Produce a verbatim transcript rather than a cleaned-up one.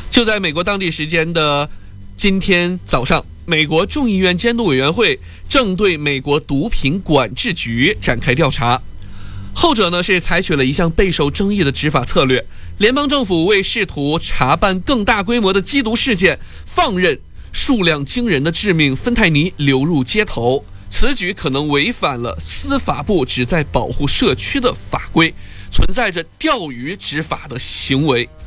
就在美国当地时间的今天早上，美国众议院监督委员会正对美国毒品管制局展开调查。后者呢是采取了一项备受争议的执法策略，联邦政府为试图查办更大规模的缉毒事件，放任数量惊人的致命芬太尼流入街头。此举可能违反了司法部旨在保护社区的法规，存在着钓鱼执法的行为。